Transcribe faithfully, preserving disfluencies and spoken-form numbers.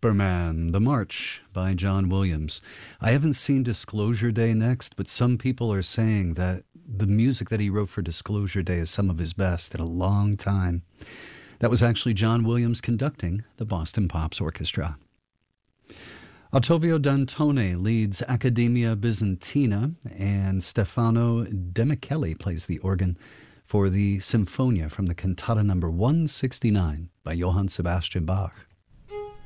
Superman, The March by John Williams. I haven't seen Disclosure Day next, but some people are saying that the music that he wrote for Disclosure Day is some of his best in a long time. That was actually John Williams conducting the Boston Pops Orchestra. Ottavio Dantone leads Accademia Bizantina, and Stefano Demicheli plays the organ for the Sinfonia from the Cantata number one sixty-nine by Johann Sebastian Bach.